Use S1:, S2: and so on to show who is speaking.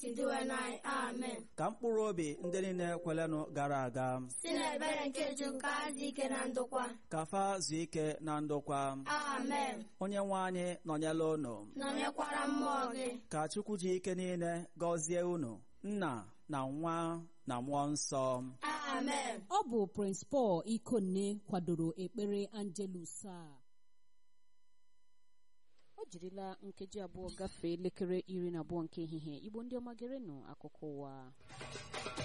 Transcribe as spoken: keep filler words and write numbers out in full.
S1: tidiwe n'anyị. Amen.
S2: Ka mkpụrụ obi ndị niile kwelenụ gara aga
S1: si n'ebere nke Chukwu ka ha dị ike na ndokwa.
S2: ka fa zuo ike na ndokwa.
S1: Amen.
S2: Onye nwe anyị nọnyela unu,
S1: nọnyekwara mmụọ gị.
S2: ka Chukwu ji ike niile gọzie unu, Nna na Nwa na Mmụọ Nsọ.
S1: Amen.
S3: Ọ bụ Prince Paul Ikonne kwadoro ekpere Angelus a. O jirila nkeji abụọ gafee elekere iri na abụọ nke ehihie. Igbo ndị ọma gerenụ akụkọ ụwa.